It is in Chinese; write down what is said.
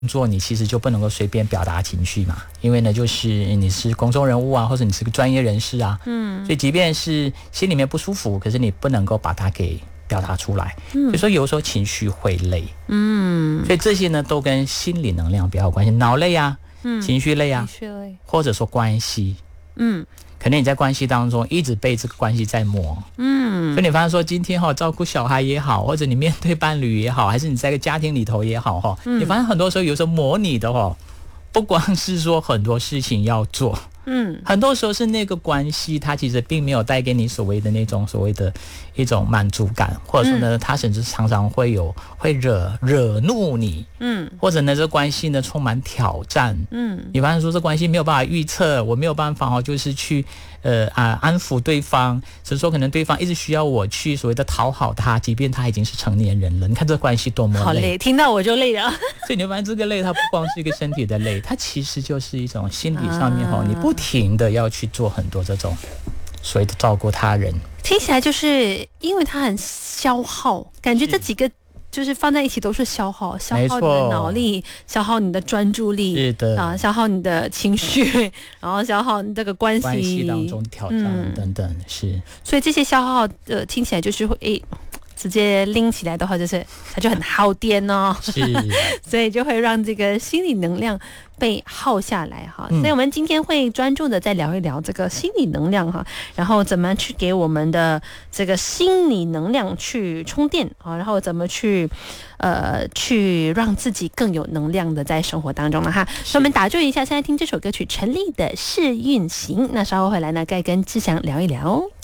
作你其实就不能够随便表达情绪嘛，因为呢就是你是公众人物啊，或者你是个专业人士啊，所以即便是心里面不舒服，可是你不能够把它给表达出来，所以说有时候情绪会累，所以这些呢都跟心理能量比较有关系，脑累啊，情绪累啊，或者说关系，可能你在关系当中一直被这个关系在磨，所以你发现说今天照顾小孩也好，或者你面对伴侣也好，还是你在一个家庭里头也好，你发现很多时候有时候磨你的不光是说很多事情要做，很多时候是那个关系它其实并没有带给你所谓的那种所谓的一种满足感，或者说呢它甚至常常会惹怒你，或者呢这关系呢充满挑战，你发现说这关系没有办法预测，我没有办法就是去安抚对方，只是说可能对方一直需要我去所谓的讨好他，即便他已经是成年人了，你看这关系多么累， 好累，听到我就累了。 所以你会发现这个累它不光是一个身体的累，它其实就是一种心理上面你不停的要去做很多这种所谓的照顾他人， 听起来就是因为它很消耗，感觉这几个就是放在一起都是消耗你的脑力，消耗你的专注力， 是的消耗你的情绪，然后消耗你这个关系当中的挑战等等，是。 所以这些消耗听起来就是会直接拎起来的话，就是它就很耗电哦， 是， 所以就会让这个心理能量被耗下来哈。所以我们今天会专注的再聊一聊这个心理能量哈，然后怎么去给我们的这个心理能量去充电啊，然后怎么去让自己更有能量的在生活当中了哈。所以我们打住一下，现在听这首歌曲陈粒的《试运行》，那稍后回来呢，该跟志祥聊一聊。